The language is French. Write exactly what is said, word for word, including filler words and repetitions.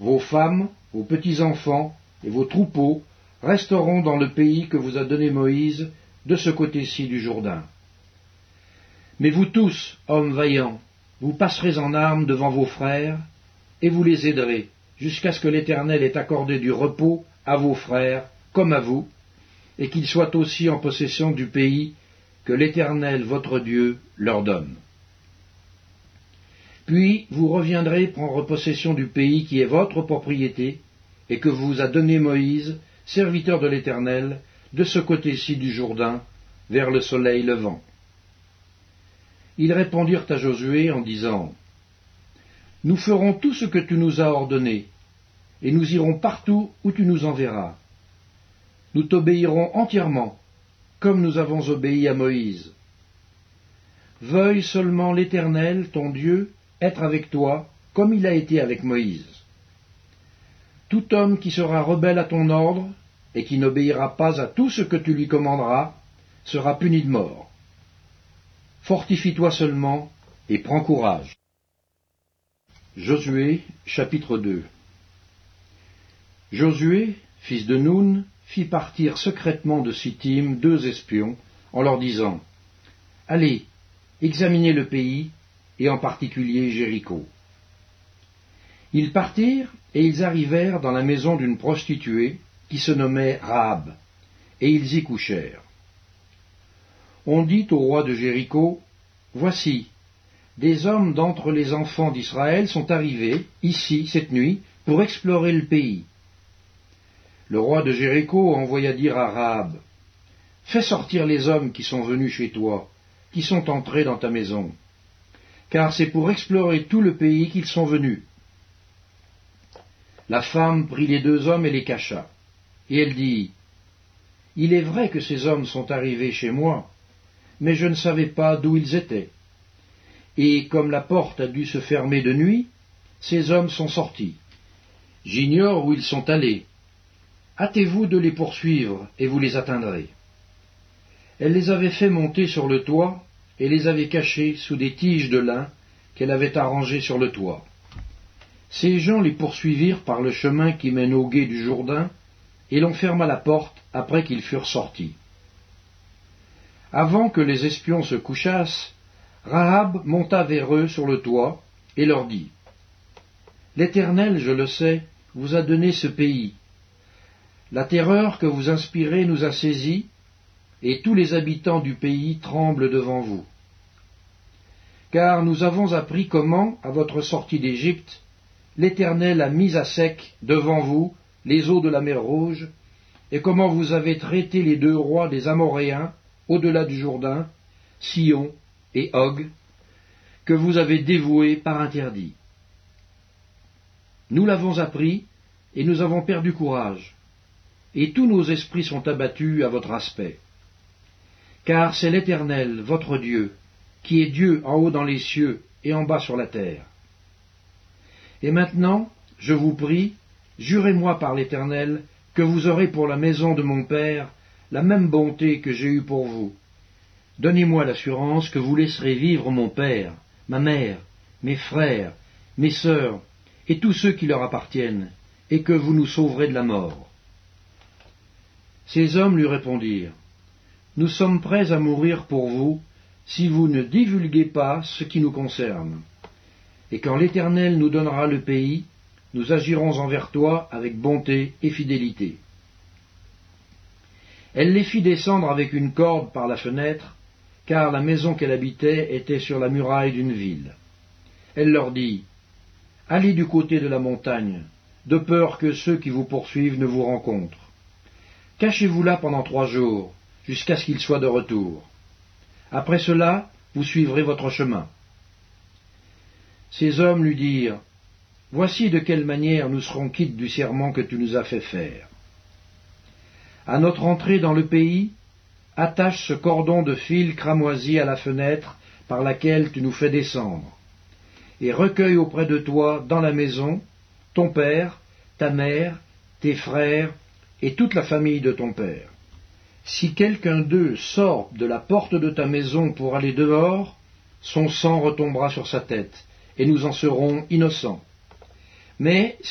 vos femmes, vos petits-enfants et vos troupeaux resteront dans le pays que vous a donné Moïse, de ce côté-ci du Jourdain. Mais vous tous, hommes vaillants, vous passerez en armes devant vos frères, et vous les aiderez, jusqu'à ce que l'Éternel ait accordé du repos à vos frères, comme à vous, et qu'ils soient aussi en possession du pays que l'Éternel, votre Dieu, leur donne. Puis vous reviendrez prendre possession du pays qui est votre propriété, et que vous a donné Moïse, serviteur de l'Éternel, de ce côté-ci du Jourdain, vers le soleil levant. Ils répondirent à Josué en disant, « Nous ferons tout ce que tu nous as ordonné, et nous irons partout où tu nous enverras. Nous t'obéirons entièrement, comme nous avons obéi à Moïse. Veuille seulement l'Éternel, ton Dieu, être avec toi, comme il a été avec Moïse. Tout homme qui sera rebelle à ton ordre, et qui n'obéira pas à tout ce que tu lui commanderas, sera puni de mort. Fortifie-toi seulement, et prends courage. » Josué, chapitre deux. Josué, fils de Nun, fit partir secrètement de Sittim deux espions, en leur disant, « Allez, examinez le pays, et en particulier Jéricho. » Ils partirent, et ils arrivèrent dans la maison d'une prostituée, qui se nommait Rahab, et ils y couchèrent. On dit au roi de Jéricho, « Voici, des hommes d'entre les enfants d'Israël sont arrivés, ici, cette nuit, pour explorer le pays. » Le roi de Jéricho envoya dire à Rahab, « Fais sortir les hommes qui sont venus chez toi, qui sont entrés dans ta maison, car c'est pour explorer tout le pays qu'ils sont venus. » La femme prit les deux hommes et les cacha. Et elle dit, « Il est vrai que ces hommes sont arrivés chez moi, mais je ne savais pas d'où ils étaient. Et comme la porte a dû se fermer de nuit, ces hommes sont sortis. J'ignore où ils sont allés. Hâtez-vous de les poursuivre, et vous les atteindrez. » Elle les avait fait monter sur le toit, et les avait cachés sous des tiges de lin qu'elle avait arrangées sur le toit. Ces gens les poursuivirent par le chemin qui mène au gué du Jourdain, et l'on ferma la porte après qu'ils furent sortis. Avant que les espions se couchassent, Rahab monta vers eux sur le toit, et leur dit, « L'Éternel, je le sais, vous a donné ce pays. La terreur que vous inspirez nous a saisis, et tous les habitants du pays tremblent devant vous. Car nous avons appris comment, à votre sortie d'Égypte, l'Éternel a mis à sec devant vous les eaux de la mer Rouge, et comment vous avez traité les deux rois des Amoréens, au-delà du Jourdain, Sihon et Og, que vous avez dévoués par interdit. Nous l'avons appris, et nous avons perdu courage, et tous nos esprits sont abattus à votre aspect. Car c'est l'Éternel, votre Dieu, qui est Dieu en haut dans les cieux et en bas sur la terre. Et maintenant, je vous prie, jurez-moi par l'Éternel, que vous aurez pour la maison de mon Père la même bonté que j'ai eue pour vous. Donnez-moi l'assurance que vous laisserez vivre mon Père, ma mère, mes frères, mes sœurs, et tous ceux qui leur appartiennent, et que vous nous sauverez de la mort. » Ces hommes lui répondirent, « Nous sommes prêts à mourir pour vous, si vous ne divulguez pas ce qui nous concerne. Et quand l'Éternel nous donnera le pays, nous agirons envers toi avec bonté et fidélité. » Elle les fit descendre avec une corde par la fenêtre, car la maison qu'elle habitait était sur la muraille d'une ville. Elle leur dit, « Allez du côté de la montagne, de peur que ceux qui vous poursuivent ne vous rencontrent. Cachez-vous là pendant trois jours, jusqu'à ce qu'ils soient de retour. Après cela, vous suivrez votre chemin. » Ces hommes lui dirent, « Voici de quelle manière nous serons quittes du serment que tu nous as fait faire. À notre entrée dans le pays, attache ce cordon de fil cramoisi à la fenêtre par laquelle tu nous fais descendre, et recueille auprès de toi, dans la maison, ton père, ta mère, tes frères, et toute la famille de ton père. Si quelqu'un d'eux sort de la porte de ta maison pour aller dehors, son sang retombera sur sa tête, et nous en serons innocents. Mais